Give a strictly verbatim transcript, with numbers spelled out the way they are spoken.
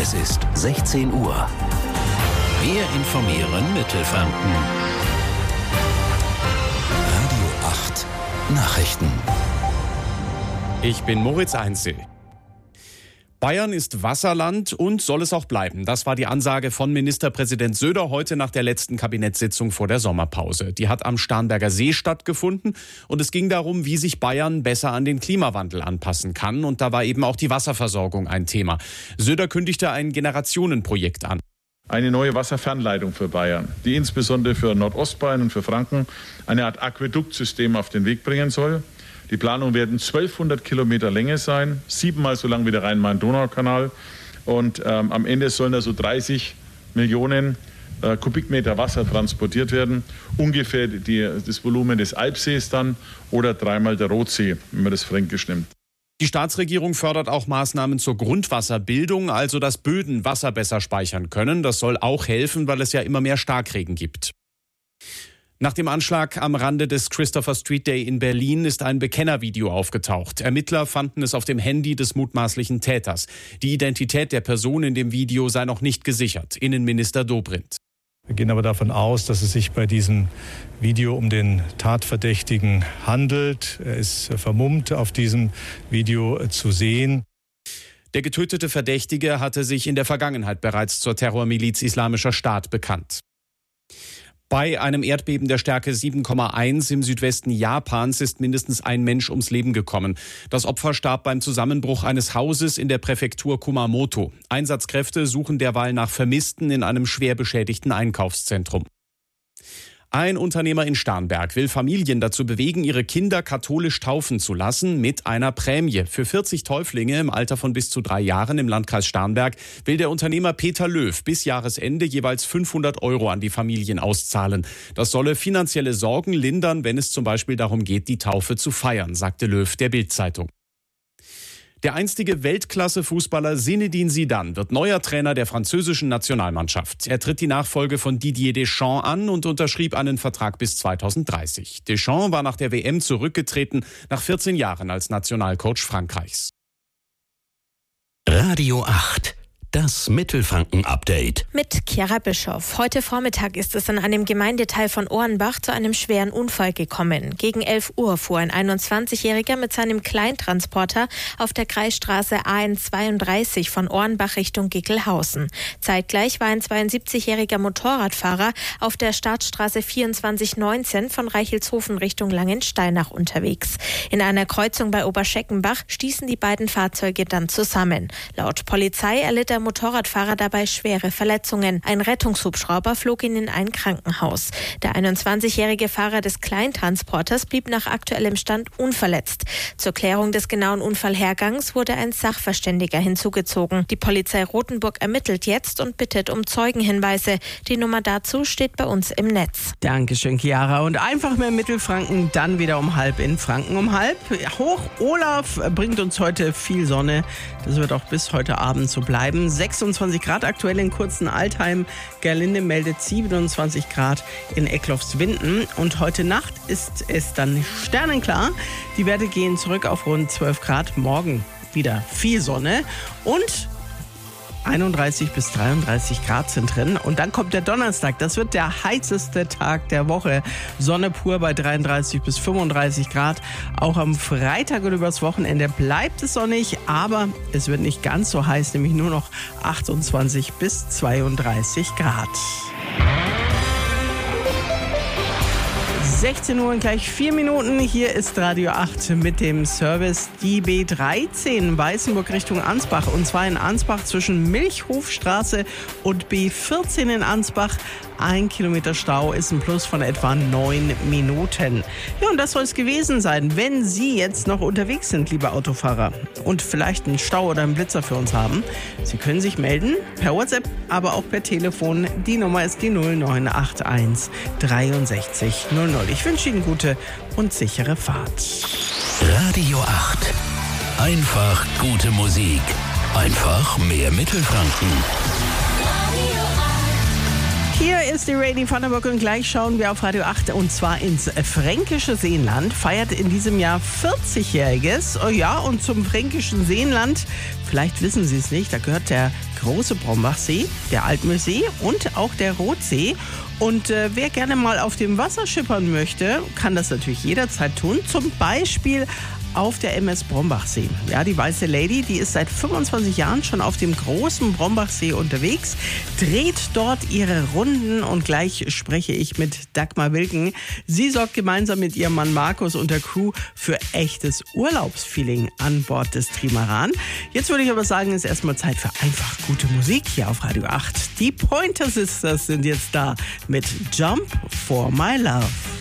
Es ist sechzehn Uhr. Wir informieren Mittelfranken. Radio acht Nachrichten. Ich bin Moritz Einzel. Bayern ist Wasserland und soll es auch bleiben. Das war die Ansage von Ministerpräsident Söder heute nach der letzten Kabinettssitzung vor der Sommerpause. Die hat am Starnberger See stattgefunden und es ging darum, wie sich Bayern besser an den Klimawandel anpassen kann. Und da war eben auch die Wasserversorgung ein Thema. Söder kündigte ein Generationenprojekt an. Eine neue Wasserfernleitung für Bayern, die insbesondere für Nordostbayern und für Franken eine Art Aquäduktsystem auf den Weg bringen soll. Die Planungen werden zwölfhundert Kilometer Länge sein, siebenmal so lang wie der Rhein-Main-Donau-Kanal. Und ähm, am Ende sollen da so dreißig Millionen äh, Kubikmeter Wasser transportiert werden. Ungefähr die, das Volumen des Alpsees dann oder dreimal der Rotsee, wenn man das fränkisch nimmt. Die Staatsregierung fördert auch Maßnahmen zur Grundwasserbildung, also dass Böden Wasser besser speichern können. Das soll auch helfen, weil es ja immer mehr Starkregen gibt. Nach dem Anschlag am Rande des Christopher Street Day in Berlin ist ein Bekennervideo aufgetaucht. Ermittler fanden es auf dem Handy des mutmaßlichen Täters. Die Identität der Person in dem Video sei noch nicht gesichert. Innenminister Dobrindt. Wir gehen aber davon aus, dass es sich bei diesem Video um den Tatverdächtigen handelt. Er ist vermummt auf diesem Video zu sehen. Der getötete Verdächtige hatte sich in der Vergangenheit bereits zur Terrormiliz Islamischer Staat bekannt. Bei einem Erdbeben der Stärke sieben Komma eins im Südwesten Japans ist mindestens ein Mensch ums Leben gekommen. Das Opfer starb beim Zusammenbruch eines Hauses in der Präfektur Kumamoto. Einsatzkräfte suchen derweil nach Vermissten in einem schwer beschädigten Einkaufszentrum. Ein Unternehmer in Starnberg will Familien dazu bewegen, ihre Kinder katholisch taufen zu lassen mit einer Prämie. Für vierzig Täuflinge im Alter von bis zu drei Jahren im Landkreis Starnberg will der Unternehmer Peter Löw bis Jahresende jeweils fünfhundert Euro an die Familien auszahlen. Das solle finanzielle Sorgen lindern, wenn es zum Beispiel darum geht, die Taufe zu feiern, sagte Löw der Bild-Zeitung. Der einstige Weltklasse-Fußballer Zinedine Zidane wird neuer Trainer der französischen Nationalmannschaft. Er tritt die Nachfolge von Didier Deschamps an und unterschrieb einen Vertrag bis zweitausenddreißig. Deschamps war nach der W M zurückgetreten, nach vierzehn Jahren als Nationalcoach Frankreichs. Radio acht. Das Mittelfranken-Update. Mit Chiara Bischoff. Heute Vormittag ist es in einem Gemeindeteil von Ohrenbach zu einem schweren Unfall gekommen. Gegen elf Uhr fuhr ein einundzwanzigjähriger mit seinem Kleintransporter auf der Kreisstraße A N zweiunddreißig von Ohrenbach Richtung Gickelhausen. Zeitgleich war ein zweiundsiebzigjähriger Motorradfahrer auf der Startstraße vierundzwanzig neunzehn von Reichelshofen Richtung Langensteinach unterwegs. In einer Kreuzung bei Oberscheckenbach stießen die beiden Fahrzeuge dann zusammen. Laut Polizei erlitt der Motorradfahrer dabei schwere Verletzungen. Ein Rettungshubschrauber flog ihn in ein Krankenhaus. Der einundzwanzigjährige Fahrer des Kleintransporters blieb nach aktuellem Stand unverletzt. Zur Klärung des genauen Unfallhergangs wurde ein Sachverständiger hinzugezogen. Die Polizei Rothenburg ermittelt jetzt und bittet um Zeugenhinweise. Die Nummer dazu steht bei uns im Netz. Dankeschön, Chiara. Und einfach mehr Mittelfranken, dann wieder um halb in Franken um halb. Hoch Olaf bringt uns heute viel Sonne. Das wird auch bis heute Abend so bleiben. sechsundzwanzig Grad aktuell in Kurzen-Altheim. Gerlinde meldet siebenundzwanzig Grad in Eckloffswinden. Und heute Nacht ist es dann sternenklar. Die Werte gehen zurück auf rund zwölf Grad. Morgen wieder viel Sonne und einunddreißig bis dreiunddreißig Grad sind drin. Und dann kommt der Donnerstag. Das wird der heißeste Tag der Woche. Sonne pur bei dreiunddreißig bis fünfunddreißig Grad. Auch am Freitag und übers Wochenende bleibt es sonnig, aber es wird nicht ganz so heiß, nämlich nur noch achtundzwanzig bis zweiunddreißig Grad. sechzehn Uhr und gleich vier Minuten. Hier ist Radio acht mit dem Service. Die B dreizehn Weißenburg Richtung Ansbach. Und zwar in Ansbach zwischen Milchhofstraße und B vierzehn in Ansbach. Ein Kilometer Stau ist ein Plus von etwa neun Minuten. Ja, und das soll es gewesen sein. Wenn Sie jetzt noch unterwegs sind, liebe Autofahrer, und vielleicht einen Stau oder einen Blitzer für uns haben, Sie können sich melden per WhatsApp, aber auch per Telefon. Die Nummer ist die null neun acht eins dreiundsechzig null null. Ich wünsche Ihnen gute und sichere Fahrt. Radio acht. Einfach gute Musik. Einfach mehr Mittelfranken. Hier ist die Rainy Vanderburg und gleich schauen wir auf Radio acht und zwar ins fränkische Seenland. Feiert in diesem Jahr vierzigjähriges. Oh ja, und zum fränkischen Seenland, vielleicht wissen Sie es nicht, da gehört der große Brombachsee, der Altmühlsee und auch der Rotsee. Und äh, wer gerne mal auf dem Wasser schippern möchte, kann das natürlich jederzeit tun. Zum Beispiel auf der M S Brombachsee. Ja, die Weiße Lady, die ist seit fünfundzwanzig Jahren schon auf dem großen Brombachsee unterwegs, dreht dort ihre Runden und gleich spreche ich mit Dagmar Wilken. Sie sorgt gemeinsam mit ihrem Mann Markus und der Crew für echtes Urlaubsfeeling an Bord des Trimaran. Jetzt würde ich aber sagen, ist erstmal Zeit für einfach gute Musik hier auf Radio acht. Die Pointer Sisters sind jetzt da mit Jump for My Love.